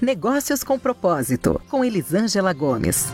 Negócios com Propósito, com Elisângela Gomes.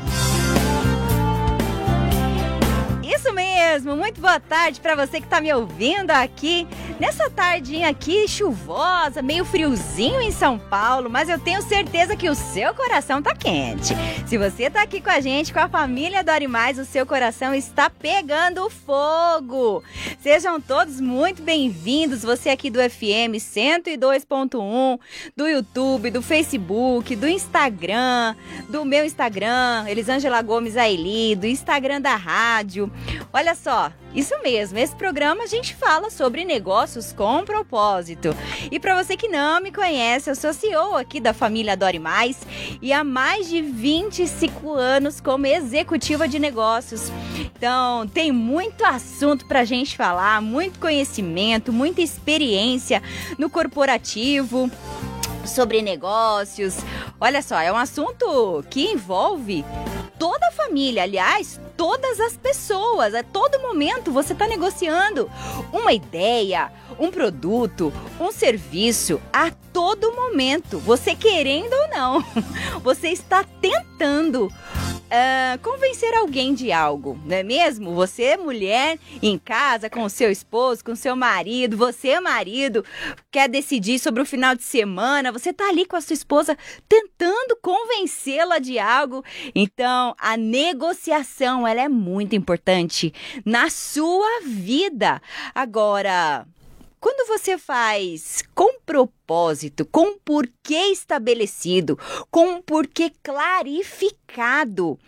Isso mesmo, muito boa tarde para você que está me ouvindo aqui nessa tardinha aqui chuvosa, meio friozinho em São Paulo, mas eu tenho certeza que o seu coração tá quente. Se você tá aqui com a gente, com a família Dori Mais, o seu coração está pegando fogo. Sejam todos muito bem-vindos, você aqui do FM 102.1, do YouTube, do Facebook, do Instagram, do meu Instagram, Elisângela Gomes Aili, do Instagram da rádio. Olha só, isso mesmo, esse programa a gente fala sobre negócios com propósito. E para você que não me conhece, eu sou CEO aqui da família Dori Mais e há mais de 25 anos como executiva de negócios. Então, tem muito assunto pra gente falar, muito conhecimento, muita experiência no corporativo, sobre negócios. Olha só, é um assunto que envolve toda a família, aliás, todas as pessoas. A todo momento você está negociando uma ideia, um produto, um serviço. A todo momento, você querendo ou não, você está tentando convencer alguém de algo, não é mesmo? Você, mulher, em casa, com o seu esposo, com o seu marido, você, marido, quer decidir sobre o final de semana, você tá ali com a sua esposa tentando convencê-la de algo. Então, a negociação, ela é muito importante na sua vida. Agora, quando você faz com propósito, com um porquê estabelecido, com um porquê clarificado,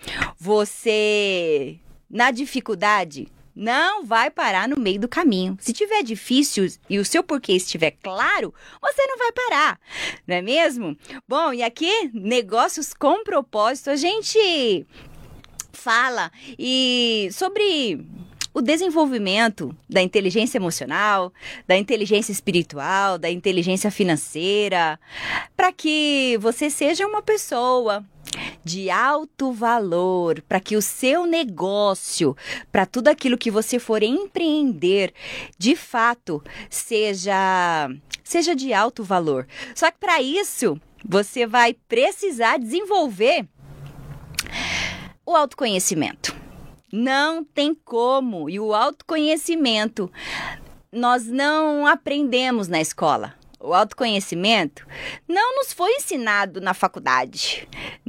você, na dificuldade, não vai parar no meio do caminho. Se tiver difícil e o seu porquê estiver claro, você não vai parar, não é mesmo? Bom, e aqui, negócios com propósito, a gente fala sobre o desenvolvimento da inteligência emocional, da inteligência espiritual, da inteligência financeira, para que você seja uma pessoa de alto valor, para que o seu negócio, para tudo aquilo que você for empreender, de fato, seja de alto valor. Só que para isso, você vai precisar desenvolver o autoconhecimento. Não tem como. E o autoconhecimento nós não aprendemos na escola. O autoconhecimento não nos foi ensinado na faculdade,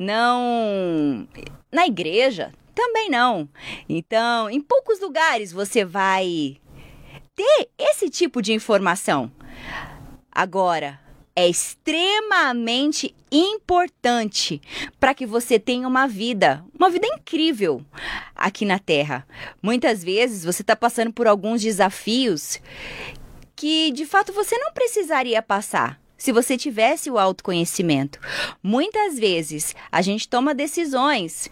não na igreja, também não. Então, em poucos lugares você vai ter esse tipo de informação. Agora, é extremamente importante para que você tenha uma vida incrível aqui na Terra. Muitas vezes você está passando por alguns desafios que, de fato, você não precisaria passar se você tivesse o autoconhecimento. Muitas vezes a gente toma decisões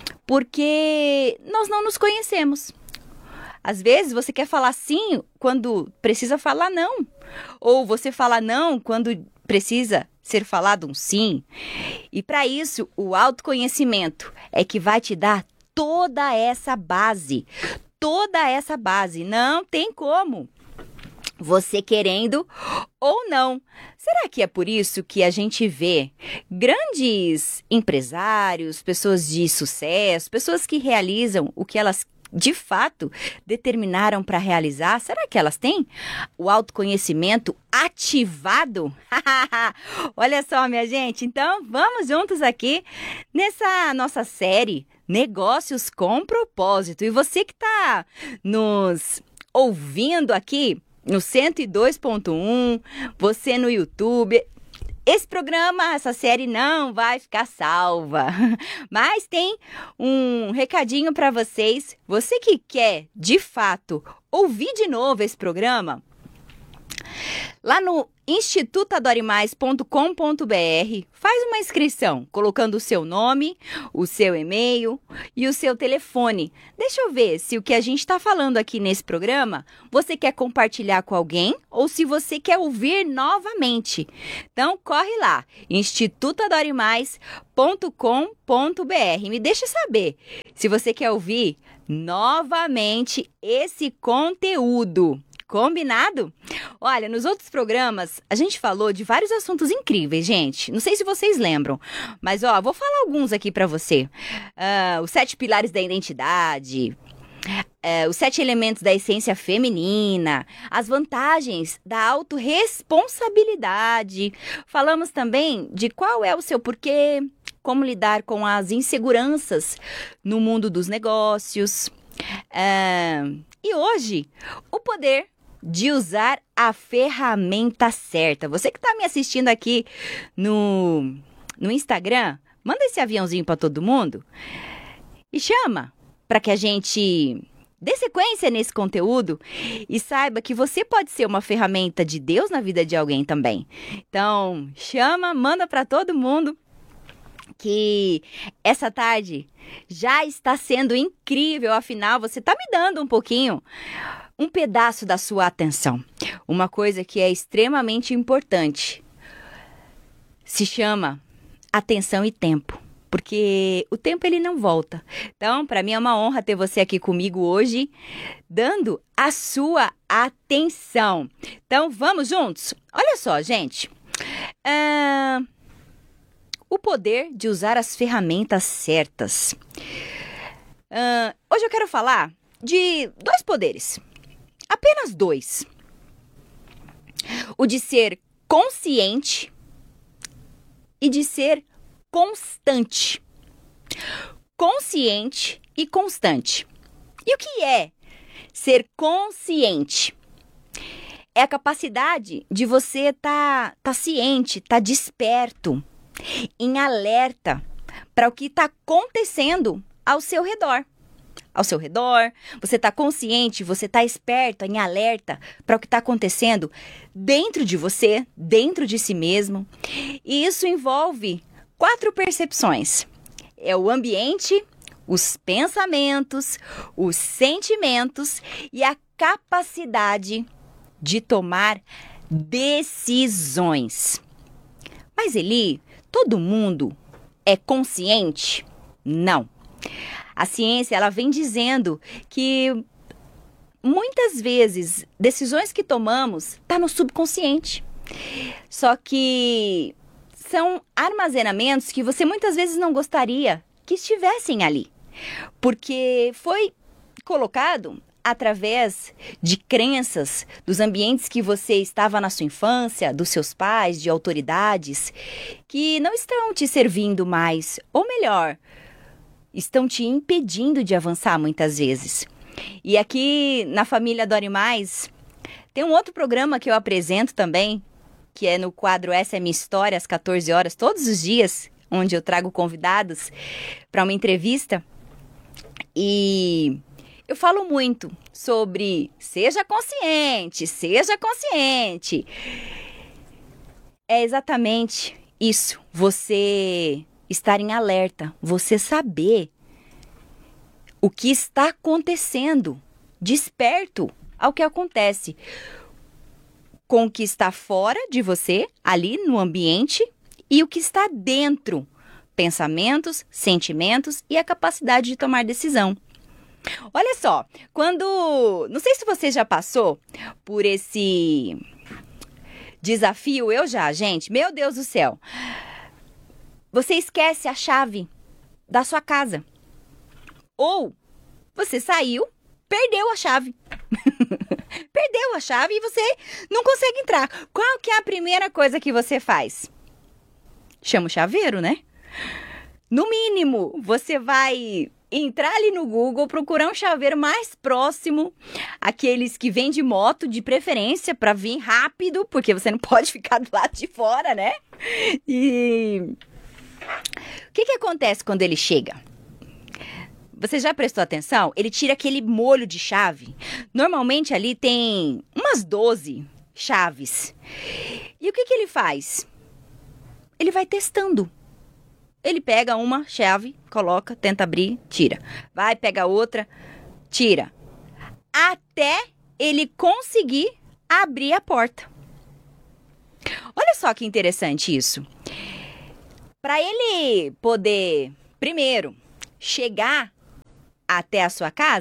porque nós não nos conhecemos. Às vezes você quer falar sim quando precisa falar não. Ou você fala não quando precisa ser falado um sim. E para isso, o autoconhecimento é que vai te dar toda essa base. Toda essa base. Não tem como. Você querendo ou não. Será que é por isso que a gente vê grandes empresários, pessoas de sucesso, pessoas que realizam o que elas de fato determinaram para realizar? Será que elas têm o autoconhecimento ativado? Olha só, minha gente, então vamos juntos aqui nessa nossa série Negócios com Propósito. E você que está nos ouvindo aqui no 102.1, você no YouTube, esse programa, essa série não vai ficar salva, mas tem um recadinho para vocês. Você que quer, de fato, ouvir de novo esse programa, lá no institutadorimais.com.br, faz uma inscrição, colocando o seu nome, o seu e-mail e o seu telefone. Deixa eu ver se o que a gente está falando aqui nesse programa, você quer compartilhar com alguém ou se você quer ouvir novamente. Então, corre lá, institutadorimais.com.br. Me deixa saber se você quer ouvir novamente esse conteúdo. Combinado? Olha, nos outros programas, a gente falou de vários assuntos incríveis, gente. Não sei se vocês lembram, mas vou falar alguns aqui pra você. Os 7 pilares da identidade, os 7 elementos da essência feminina, as vantagens da autorresponsabilidade. Falamos também de qual é o seu porquê, como lidar com as inseguranças no mundo dos negócios. E hoje, o poder de usar a ferramenta certa. Você que está me assistindo aqui no Instagram, manda esse aviãozinho para todo mundo e chama para que a gente dê sequência nesse conteúdo e saiba que você pode ser uma ferramenta de Deus na vida de alguém também. Então, chama, manda para todo mundo que essa tarde já está sendo incrível, afinal você está me dando um pedaço da sua atenção. Uma coisa que é extremamente importante se chama atenção e tempo, porque o tempo ele não volta. Então, para mim é uma honra ter você aqui comigo hoje, dando a sua atenção. Então, vamos juntos? Olha só, gente. O poder de usar as ferramentas certas. Hoje eu quero falar de 2 poderes. Apenas 2. O de ser consciente e de ser constante. Consciente e constante. E o que é ser consciente? É a capacidade de você tá ciente, tá desperto, em alerta para o que está acontecendo ao seu redor. Ao seu redor, você está consciente, você está esperto, em alerta para o que está acontecendo dentro de você, dentro de si mesmo. E isso envolve 4 percepções. É o ambiente, os pensamentos, os sentimentos e a capacidade de tomar decisões. Mas Eli, todo mundo é consciente? Não. A ciência ela vem dizendo que muitas vezes decisões que tomamos estão no subconsciente. Só que são armazenamentos que você muitas vezes não gostaria que estivessem ali. Porque foi colocado através de crenças, dos ambientes que você estava na sua infância, dos seus pais, de autoridades, que não estão te servindo mais, ou melhor, estão te impedindo de avançar muitas vezes. E aqui na Família Adore Mais, tem um outro programa que eu apresento também, que é no quadro Essa é Minha História, às 14 horas, todos os dias, onde eu trago convidados para uma entrevista. E eu falo muito sobre seja consciente, seja consciente. É exatamente isso, você estar em alerta, você saber o que está acontecendo, desperto ao que acontece com o que está fora de você, ali no ambiente, e o que está dentro, pensamentos, sentimentos e a capacidade de tomar decisão. Olha só, não sei se você já passou por esse desafio, eu já, gente, meu Deus do céu. Você esquece a chave da sua casa. Ou você saiu, perdeu a chave. Perdeu a chave e você não consegue entrar. Qual que é a primeira coisa que você faz? Chama o chaveiro, né? No mínimo, você vai entrar ali no Google, procurar um chaveiro mais próximo, aqueles que vêm de moto, de preferência, para vir rápido, porque você não pode ficar do lado de fora, né? E o que acontece quando ele chega? Você já prestou atenção? Ele tira aquele molho de chave. Normalmente ali tem umas 12 chaves. E o que ele faz? Ele vai testando. Ele pega uma chave, coloca, tenta abrir, tira. Vai, pega outra, tira. Até ele conseguir abrir a porta. Olha só que interessante isso. Para ele poder, primeiro, chegar até a sua casa,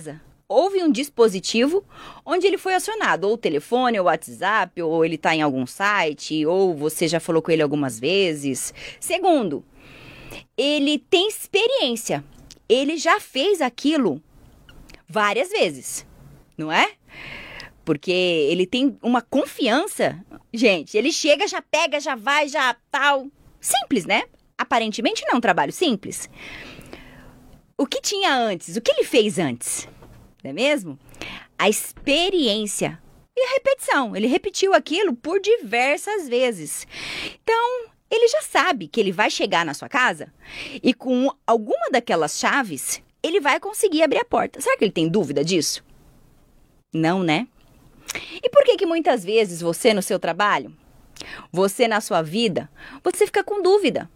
houve um dispositivo onde ele foi acionado, ou o telefone, ou o WhatsApp, ou ele está em algum site, ou você já falou com ele algumas vezes. Segundo, ele tem experiência, ele já fez aquilo várias vezes, não é? Porque ele tem uma confiança, gente, ele chega, já pega, já vai, já tal. Simples, né? Aparentemente não é um trabalho simples. O que tinha antes? O que ele fez antes? Não é mesmo? A experiência e a repetição. Ele repetiu aquilo por diversas vezes. Então, ele já sabe que ele vai chegar na sua casa e com alguma daquelas chaves, ele vai conseguir abrir a porta. Será que ele tem dúvida disso? Não, né? E por que muitas vezes você no seu trabalho, você na sua vida, você fica com dúvida?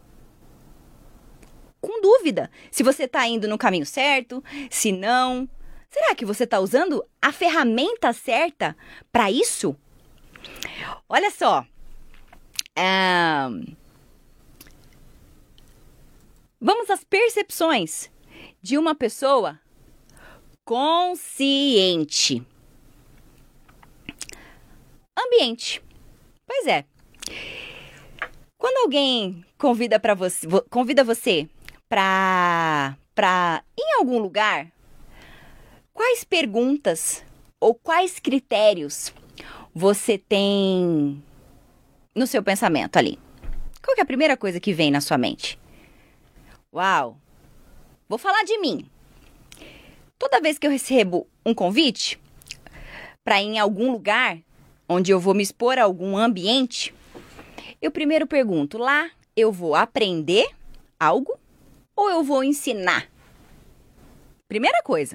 Com dúvida se você está indo no caminho certo, se não. Será que você está usando a ferramenta certa para isso? Olha só. Vamos às percepções de uma pessoa consciente. Ambiente. Pois é. Quando alguém convida você para em algum lugar, quais perguntas ou quais critérios você tem no seu pensamento ali? Qual que é a primeira coisa que vem na sua mente? Uau! Vou falar de mim. Toda vez que eu recebo um convite para ir em algum lugar onde eu vou me expor a algum ambiente, eu primeiro pergunto, lá eu vou aprender algo ou eu vou ensinar? Primeira coisa.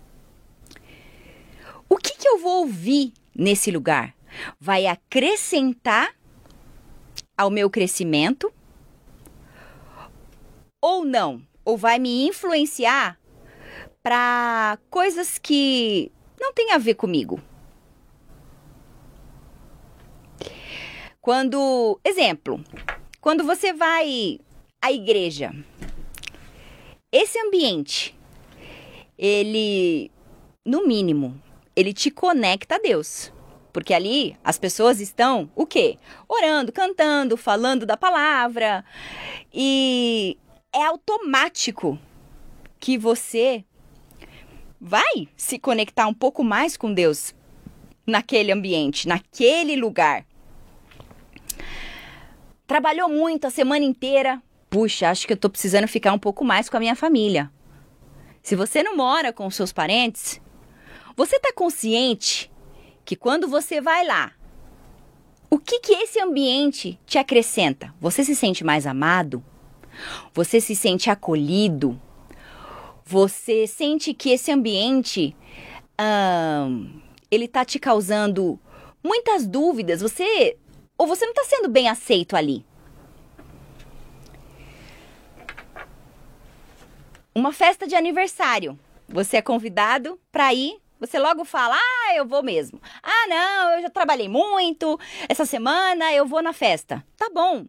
O que eu vou ouvir nesse lugar? Vai acrescentar ao meu crescimento ou não? Ou vai me influenciar para coisas que não têm a ver comigo? Exemplo, quando você vai à igreja, esse ambiente, ele, no mínimo, ele te conecta a Deus. Porque ali as pessoas estão, o quê? Orando, cantando, falando da palavra. E é automático que você vai se conectar um pouco mais com Deus naquele ambiente, naquele lugar. Trabalhou muito a semana inteira. Puxa, acho que eu tô precisando ficar um pouco mais com a minha família. Se você não mora com os seus parentes, você tá consciente que quando você vai lá, o que esse ambiente te acrescenta? Você se sente mais amado? Você se sente acolhido? Você sente que esse ambiente, ele tá te causando muitas dúvidas? Ou você não está sendo bem aceito ali? Uma festa de aniversário. Você é convidado para ir. Você logo fala, eu vou mesmo. Não, eu já trabalhei muito. Essa semana eu vou na festa. Tá bom.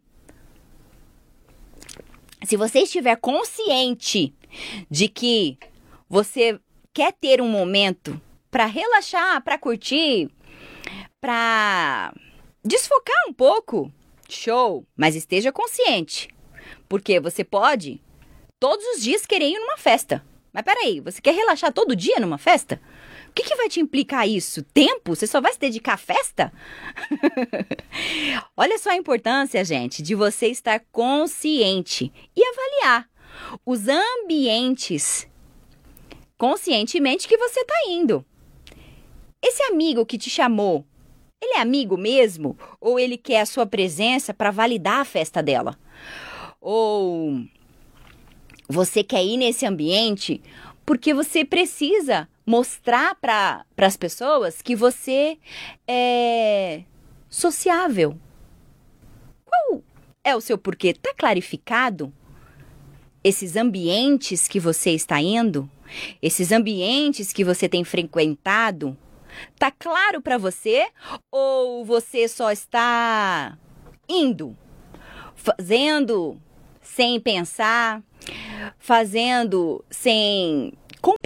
Se você estiver consciente de que você quer ter um momento para relaxar, para curtir, para desfocar um pouco, show, mas esteja consciente, porque você pode todos os dias querer ir numa festa. Mas peraí, você quer relaxar todo dia numa festa? O que vai te implicar isso? Tempo? Você só vai se dedicar à festa? Olha só a importância, gente, de você estar consciente e avaliar os ambientes conscientemente que você está indo. Esse amigo que te chamou, ele é amigo mesmo? Ou ele quer a sua presença para validar a festa dela? Ou você quer ir nesse ambiente porque você precisa mostrar para as pessoas que você é sociável? Qual é o seu porquê? Está clarificado? Esses ambientes que você está indo? Esses ambientes que você tem frequentado? Tá claro para você ou você só está indo, fazendo sem pensar, fazendo sem comparar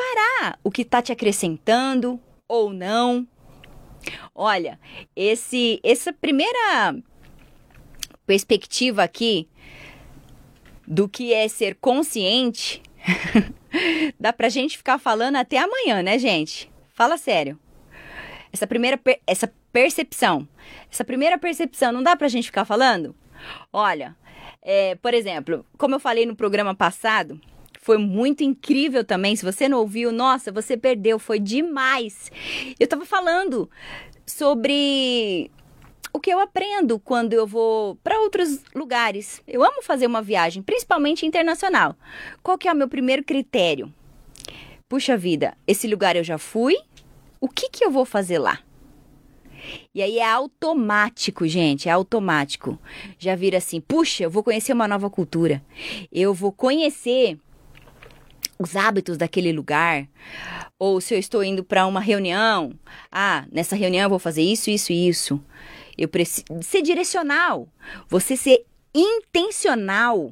avaliar o que está te acrescentando ou não. Olha, essa primeira perspectiva aqui do que é ser consciente, dá pra gente ficar falando até amanhã, né, gente? Fala sério. Essa primeira percepção, não dá pra gente ficar falando? Olha, por exemplo, como eu falei no programa passado, foi muito incrível também. Se você não ouviu, nossa, você perdeu, foi demais. Eu tava falando sobre o que eu aprendo quando eu vou para outros lugares. Eu amo fazer uma viagem, principalmente internacional. Qual que é o meu primeiro critério? Puxa vida, esse lugar eu já fui, o que eu vou fazer lá? E aí é automático, gente, é automático. Já vira assim, puxa, eu vou conhecer uma nova cultura. Eu vou conhecer os hábitos daquele lugar. Ou se eu estou indo para uma reunião, nessa reunião eu vou fazer isso, isso e isso. Eu preciso ser direcional, você ser intencional.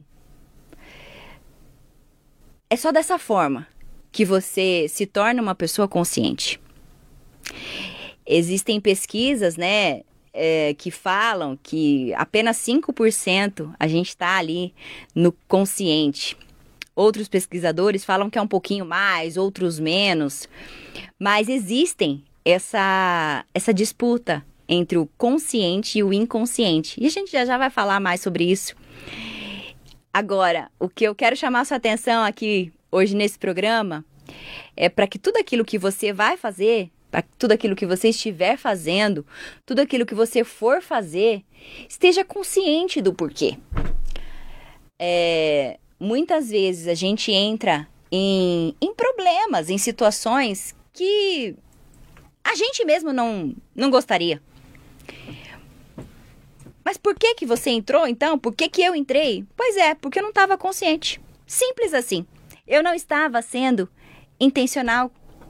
É só dessa forma que você se torna uma pessoa consciente. Existem pesquisas, né, que falam que apenas 5% a gente está ali no consciente. Outros pesquisadores falam que é um pouquinho mais, outros menos. Mas existem essa disputa entre o consciente e o inconsciente. E a gente já vai falar mais sobre isso. Agora, o que eu quero chamar a sua atenção aqui hoje nesse programa é para que tudo aquilo que você vai fazer, para tudo aquilo que você estiver fazendo, tudo aquilo que você for fazer, esteja consciente do porquê. Muitas vezes a gente entra em problemas, em situações que a gente mesmo não gostaria. Mas por que você entrou, então? Por que eu entrei? Pois é, porque eu não estava consciente. Simples assim. Eu não estava sendo intencional.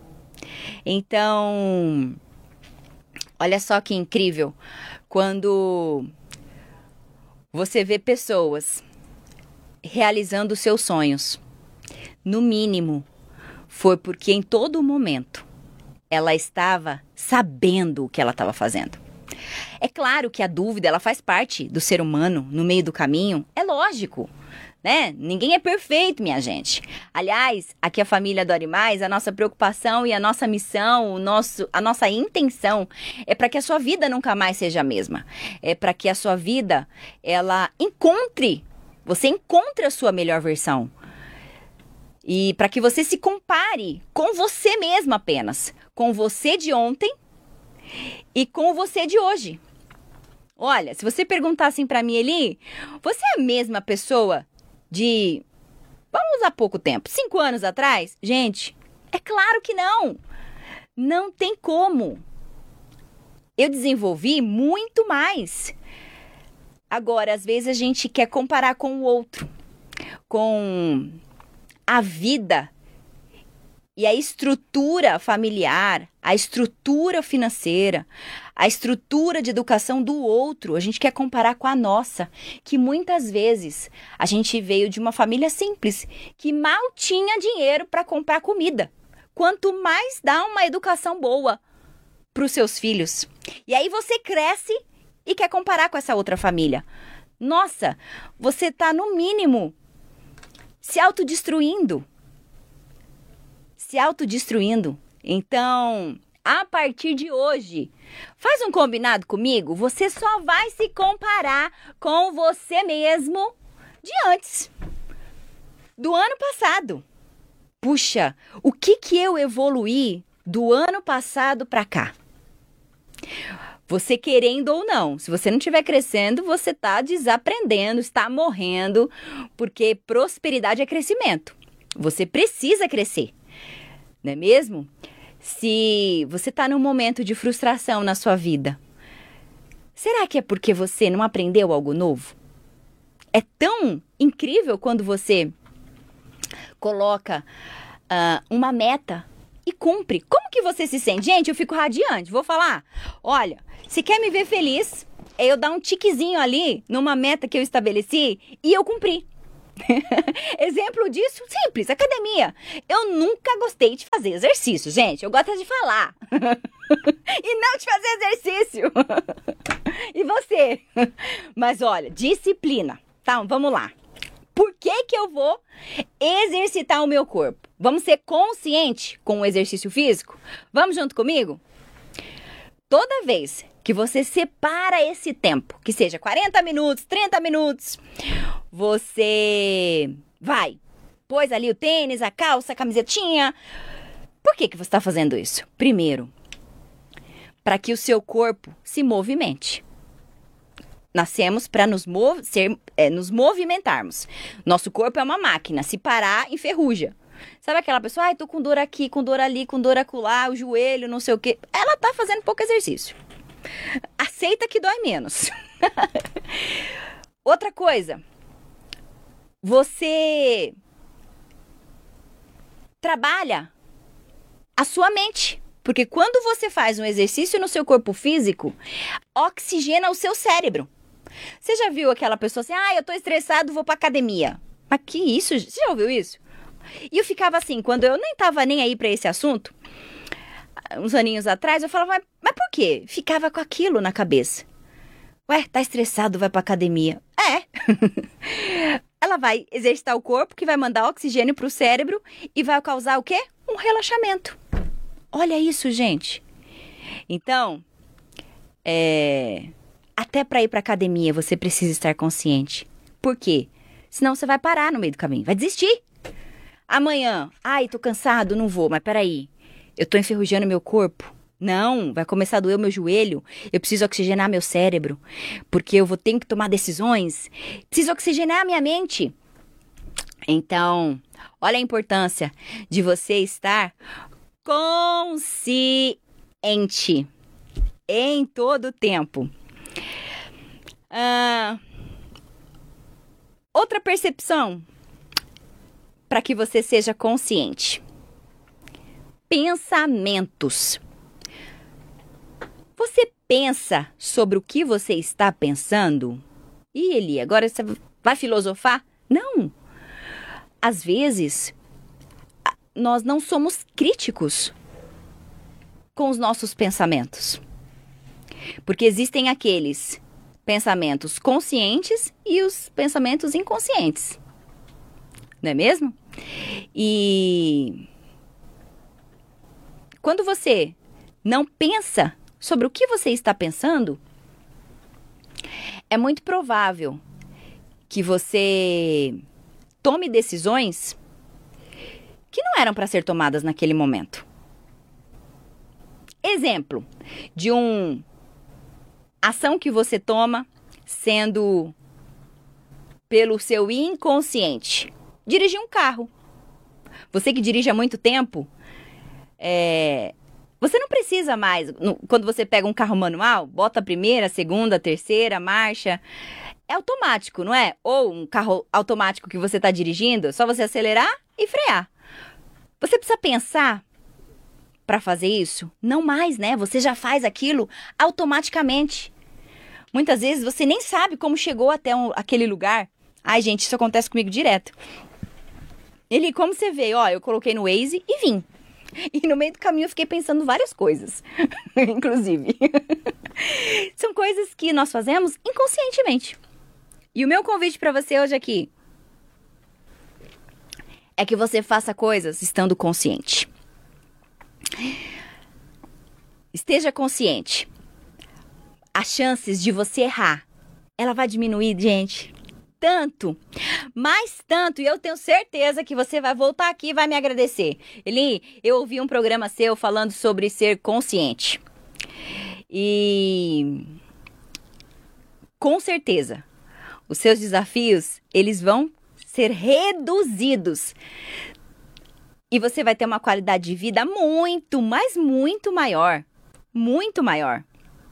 Então, olha só que incrível. Quando você vê pessoas realizando seus sonhos, no mínimo, foi porque em todo momento ela estava sabendo o que ela estava fazendo. É claro que a dúvida, ela faz parte do ser humano no meio do caminho, é lógico, né? Ninguém é perfeito, minha gente. Aliás, aqui a família Adore Mais, a nossa preocupação e a nossa missão, a nossa intenção é para que a sua vida nunca mais seja a mesma. É para que a sua vida, você encontre a sua melhor versão. E para que você se compare com você mesmo apenas. Com você de ontem e com você de hoje. Olha, se você perguntar assim para mim, Eli, você é a mesma pessoa de, vamos usar pouco tempo, 5 anos atrás? Gente, é claro que não. Não tem como. Eu desenvolvi muito mais. Agora, às vezes a gente quer comparar com o outro, com a vida e a estrutura familiar, a estrutura financeira, a estrutura de educação do outro. A gente quer comparar com a nossa, que muitas vezes a gente veio de uma família simples, que mal tinha dinheiro para comprar comida. Quanto mais dá uma educação boa para os seus filhos. E aí você cresce e quer comparar com essa outra família. Nossa, você está no mínimo se autodestruindo. Então, a partir de hoje, faz um combinado comigo. Você só vai se comparar com você mesmo de antes, do ano passado. Puxa, o que eu evoluí do ano passado para cá? Você querendo ou não, se você não estiver crescendo, você está desaprendendo, está morrendo, porque prosperidade é crescimento. Você precisa crescer, não é mesmo? Se você está num momento de frustração na sua vida, será que é porque você não aprendeu algo novo? É tão incrível quando você coloca uma meta e cumpre. Como que você se sente? Gente, eu fico radiante. Vou falar. Olha, se quer me ver feliz, é eu dar um tiquezinho ali numa meta que eu estabeleci e eu cumpri. Exemplo disso, simples, academia. Eu nunca gostei de fazer exercício, gente. Eu gosto de falar. E não de fazer exercício. E você? Mas olha, disciplina. Tá, vamos lá. Por que que eu vou exercitar o meu corpo? Vamos ser consciente com o exercício físico? Vamos junto comigo? Toda vez que você separa esse tempo, que seja 40 minutos, 30 minutos, você vai, pôs ali o tênis, a calça, a camisetinha. Por que que você está fazendo isso? Primeiro, para que o seu corpo se movimente. Nascemos para nos movimentarmos. Nosso corpo é uma máquina, se parar, enferruja. Sabe aquela pessoa, ai, tô com dor aqui, com dor ali, com dor acolá, o joelho, não sei o quê. Ela tá fazendo pouco exercício. Aceita que dói menos. Outra coisa, você trabalha a sua mente. Porque quando você faz um exercício no seu corpo físico, oxigena o seu cérebro. Você já viu aquela pessoa assim, ah, eu tô estressado, vou pra academia. Mas que isso? Você já ouviu isso? E eu ficava assim, quando eu nem tava nem aí pra esse assunto, uns aninhos atrás, eu falava, mas por quê? Ficava com aquilo na cabeça. Ué, tá estressado, vai pra academia. É. Ela vai exercitar o corpo, que vai mandar oxigênio pro cérebro e vai causar o quê? Um relaxamento. Olha isso, gente. Então, até para ir para academia você precisa estar consciente. Por quê? Senão você vai parar no meio do caminho, vai desistir. Amanhã, ai, tô cansado, não vou, mas peraí, eu tô enferrujando meu corpo. Não, vai começar a doer o meu joelho, eu preciso oxigenar meu cérebro, porque eu vou ter que tomar decisões, preciso oxigenar a minha mente. Então, olha a importância de você estar consciente em todo o tempo. Outra percepção para que você seja consciente. Pensamentos. Você pensa sobre o que você está pensando? Ih, Eli, agora você vai filosofar? Não. Às vezes, nós não somos críticos com os nossos pensamentos. Porque existem aqueles pensamentos conscientes e os pensamentos inconscientes. Não é mesmo? E quando você não pensa sobre o que você está pensando, é muito provável que você tome decisões que não eram para ser tomadas naquele momento. Exemplo de uma ação que você toma sendo pelo seu inconsciente. Dirigir um carro. Você que dirige há muito tempo, você não precisa mais, quando você pega um carro manual, bota a primeira, a segunda, a terceira marcha, é automático, não é? Ou um carro automático que você está dirigindo, só você acelerar e frear. Você precisa pensar para fazer isso? Não mais, né? Você já faz aquilo automaticamente. Muitas vezes você nem sabe como chegou até aquele lugar. Ai, gente, isso acontece comigo direto. Como você vê, ó, eu coloquei no Waze e vim. E no meio do caminho eu fiquei pensando várias coisas, inclusive. São coisas que nós fazemos inconscientemente. E o meu convite para você hoje aqui é que você faça coisas estando consciente. Esteja consciente. As chances de você errar, ela vai diminuir, gente, tanto, mais tanto, e eu tenho certeza que você vai voltar aqui e vai me agradecer. Eli, eu ouvi um programa seu falando sobre ser consciente. E com certeza, os seus desafios, eles vão ser reduzidos. E você vai ter uma qualidade de vida muito, mas muito maior. Muito maior.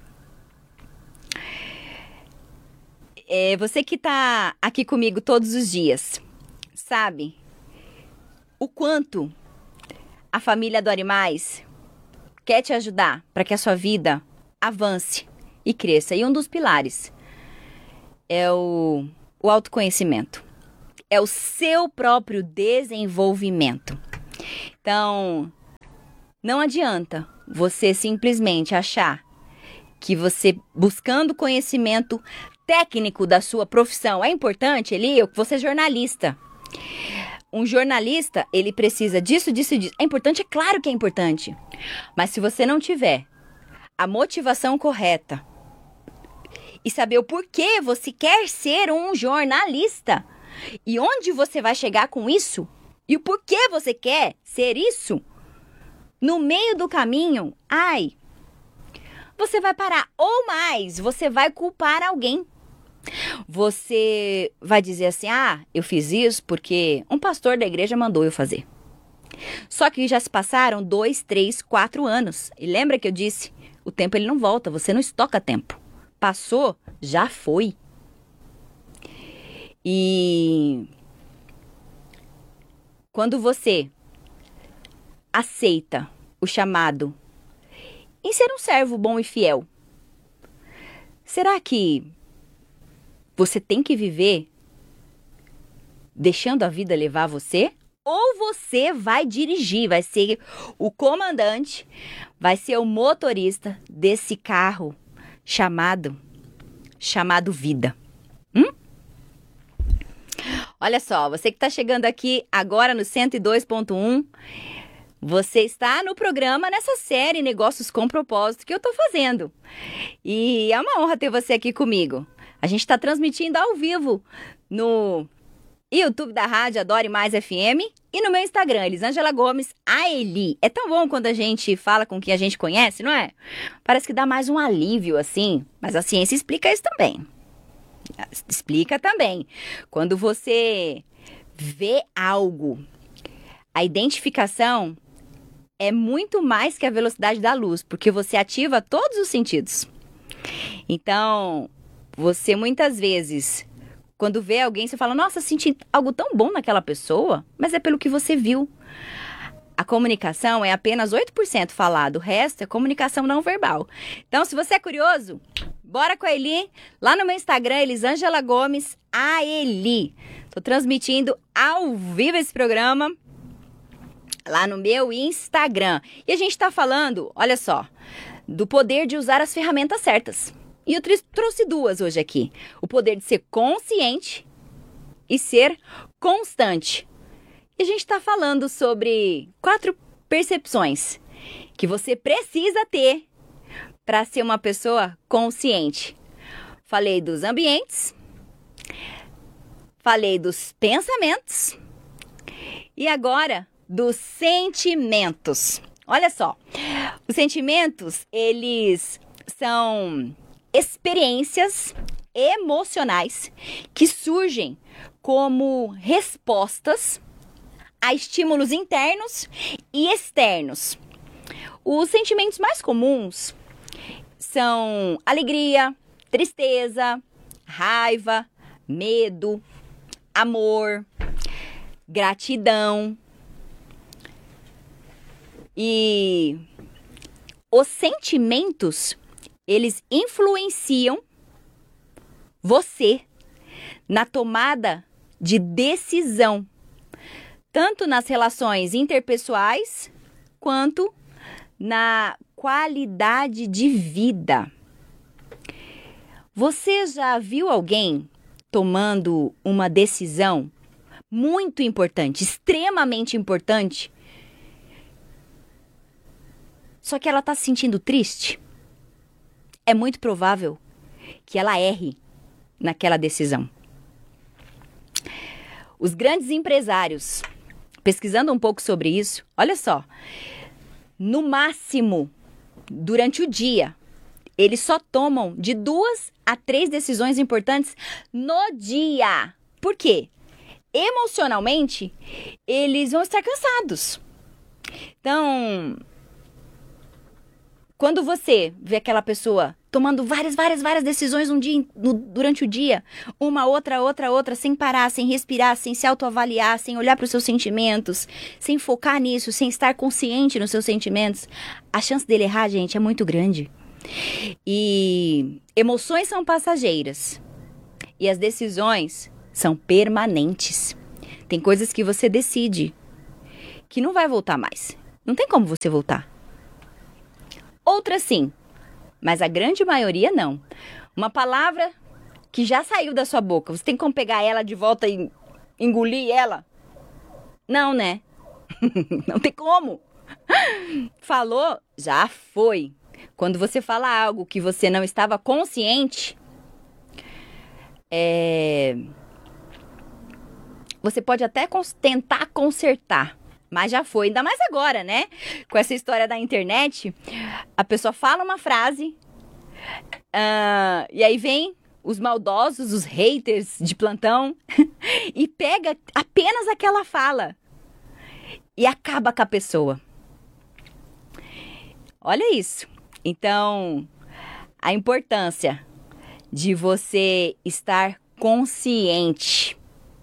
Você que está aqui comigo todos os dias, sabe o quanto a família Dore Mais quer te ajudar para que a sua vida avance e cresça. E um dos pilares é o autoconhecimento. é o seu próprio desenvolvimento. Então, não adianta você simplesmente achar que você, buscando conhecimento técnico da sua profissão, é importante, você é jornalista. Um jornalista, ele precisa disso, disso, disso. É importante? É claro que é importante. Mas se você não tiver a motivação correta e saber o porquê você quer ser um jornalista e onde você vai chegar com isso e o porquê você quer ser isso, no meio do caminho, você vai parar. Ou mais, você vai culpar alguém. Você vai dizer assim, eu fiz isso porque um pastor da igreja mandou eu fazer. Só que já se passaram 2, 3, 4 anos. E lembra que eu disse, o tempo ele não volta, você não estoca tempo. Passou, já foi. E quando você aceita o chamado em ser um servo bom e fiel, será que você tem que viver deixando a vida levar você? Ou você vai dirigir, vai ser o comandante, vai ser o motorista desse carro chamado vida? Olha só, você que está chegando aqui agora no 102.1, você está no programa, nessa série Negócios com Propósito que eu estou fazendo. E é uma honra ter você aqui comigo. A gente está transmitindo ao vivo no YouTube da Rádio Adore Mais FM e no meu Instagram, Elisângela Gomes, a Eli. É tão bom quando a gente fala com quem a gente conhece, não é? Parece que dá mais um alívio, assim. Mas a ciência explica isso também. Explica também. Quando você vê algo, a identificação é muito mais que a velocidade da luz, porque você ativa todos os sentidos. Então, você muitas vezes, quando vê alguém, você fala, nossa, senti algo tão bom naquela pessoa, mas é pelo que você viu. A comunicação é apenas 8% falado, o resto é comunicação não verbal. Então, se você é curioso, bora com a Eli, lá no meu Instagram, Elisângela Gomes, a Eli. Tô transmitindo ao vivo esse programa lá no meu Instagram. E a gente tá falando, olha só, do poder de usar as ferramentas certas. E eu trouxe 2 hoje aqui. O poder de ser consciente e ser constante. E a gente tá falando sobre 4 percepções que você precisa ter para ser uma pessoa consciente. Falei dos ambientes, falei dos pensamentos e agora dos sentimentos. Olha só, os sentimentos, eles são experiências emocionais que surgem como respostas a estímulos internos e externos. Os sentimentos mais comuns são alegria, tristeza, raiva, medo, amor, gratidão. E os sentimentos, eles influenciam você na tomada de decisão, tanto nas relações interpessoais quanto na qualidade de vida. Você já viu alguém tomando uma decisão muito importante, extremamente importante, só que ela está se sentindo triste? É muito provável que ela erre naquela decisão. Os grandes empresários, pesquisando um pouco sobre isso, olha só, no máximo, durante o dia, eles só tomam de 2 a 3 decisões importantes no dia. Por quê? Emocionalmente, eles vão estar cansados. Então, quando você vê aquela pessoa tomando várias decisões durante o dia, uma, outra, sem parar, sem respirar, sem se autoavaliar, sem olhar para os seus sentimentos, sem focar nisso, sem estar consciente nos seus sentimentos, a chance dele errar, gente, é muito grande. E emoções são passageiras e as decisões são permanentes. Tem coisas que você decide que não vai voltar mais. Não tem como você voltar. Outras sim, mas a grande maioria não. Uma palavra que já saiu da sua boca, você tem como pegar ela de volta e engolir ela? Não, né? Não tem como. Falou, já foi. Quando você fala algo que você não estava consciente, você pode até tentar consertar, mas já foi. Ainda mais agora, né? Com essa história da internet, a pessoa fala uma frase, e aí vem os maldosos, os haters de plantão, e pega apenas aquela fala e acaba com a pessoa. Olha isso. Então, a importância de você estar consciente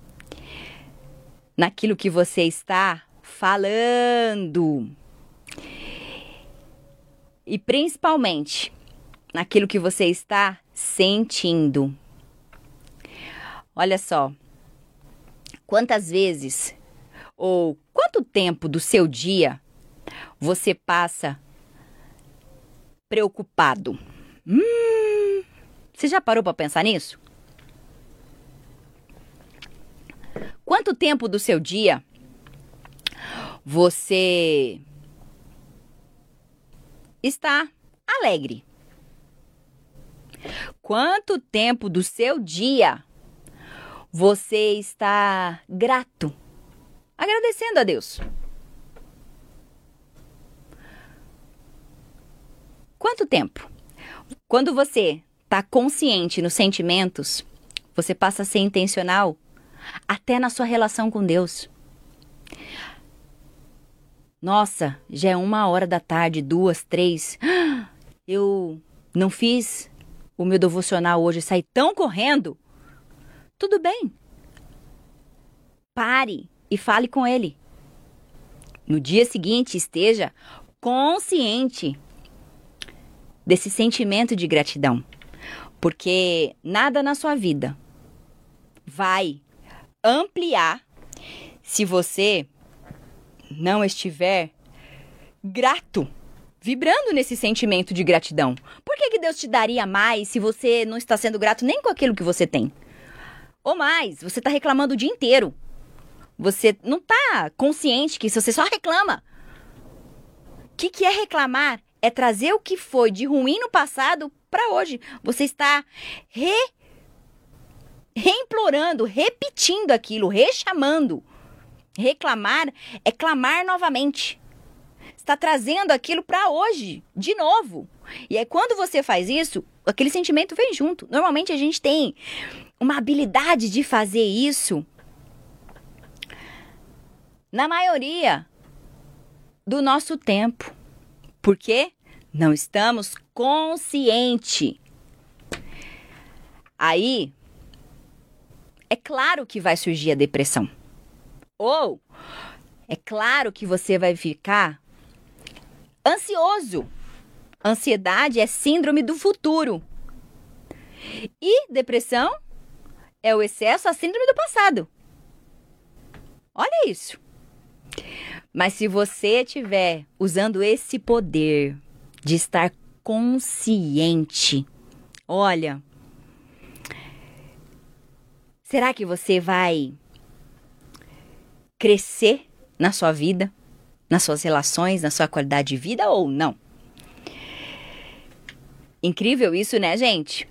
naquilo que você está falando. E principalmente naquilo que você está sentindo. Olha só. Quantas vezes ou quanto tempo do seu dia você passa preocupado? Você já parou para pensar nisso? Quanto tempo do seu dia você está alegre? Quanto tempo do seu dia você está grato, agradecendo a Deus? Quanto tempo? Quando você está consciente nos sentimentos, você passa a ser intencional até na sua relação com Deus. Nossa, já é 1h da tarde, 2, 3. Eu não fiz o meu devocional hoje, saí tão correndo. Tudo bem. Pare e fale com Ele. No dia seguinte, esteja consciente desse sentimento de gratidão. Porque nada na sua vida vai ampliar se você não estiver grato, vibrando nesse sentimento de gratidão. Por que Deus te daria mais se você não está sendo grato nem com aquilo que você tem? Ou mais, você está reclamando o dia inteiro. Você não está consciente que você só reclama. O que é reclamar? É trazer o que foi de ruim no passado para hoje. Você está reimplorando, repetindo aquilo, rechamando. Reclamar é clamar novamente. Está trazendo aquilo para hoje, de novo. E aí quando você faz isso, aquele sentimento vem junto. Normalmente a gente tem uma habilidade de fazer isso na maioria do nosso tempo. Porque não estamos conscientes. Aí, é claro que vai surgir a depressão. Ou, é claro que você vai ficar ansioso. Ansiedade é síndrome do futuro. E depressão é o excesso, a síndrome do passado. Olha isso. Mas se você estiver usando esse poder de estar consciente, olha, será que você vai crescer na sua vida, nas suas relações, na sua qualidade de vida ou não? Incrível isso, né, gente?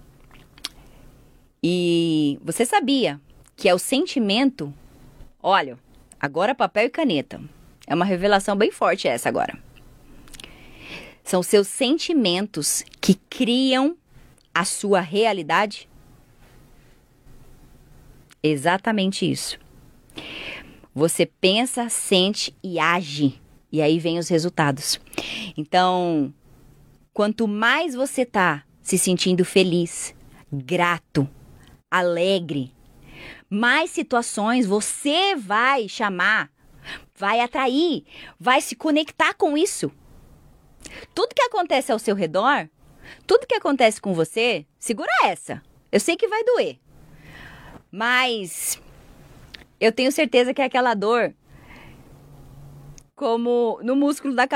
E você sabia que é o sentimento... Olha, agora papel e caneta. É uma revelação bem forte essa agora. São seus sentimentos que criam a sua realidade? Exatamente isso. Você pensa, sente e age. E aí vem os resultados. Então, quanto mais você tá se sentindo feliz, grato, alegre, mais situações você vai chamar, vai atrair, vai se conectar com isso. Tudo que acontece ao seu redor, tudo que acontece com você, segura essa. Eu sei que vai doer. Mas eu tenho certeza que é aquela dor como no músculo da